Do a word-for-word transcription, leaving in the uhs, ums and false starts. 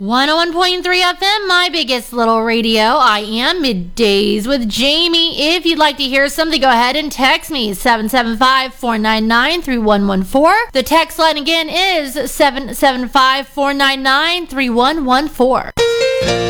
one oh one point three F M, my biggest little radio. I am Middays with Jamie. If you'd like to hear something, go ahead and text me, seven seven five, four nine nine, three one one four. The text line again is seven seven five, four nine nine, three one one four.